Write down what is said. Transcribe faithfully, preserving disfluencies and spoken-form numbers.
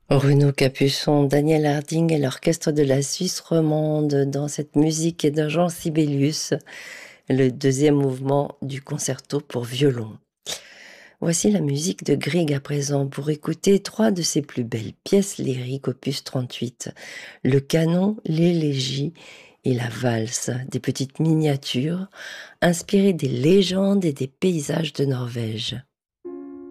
Bruno Capuçon, Daniel Harding et l'orchestre de la Suisse romande dans cette musique de Jean Sibelius, le deuxième mouvement du concerto pour violon. Voici la musique de Grieg à présent pour écouter trois de ses plus belles pièces lyriques, opus trente-huit, le canon, l'élégie et la valse, des petites miniatures inspirées des légendes et des paysages de Norvège.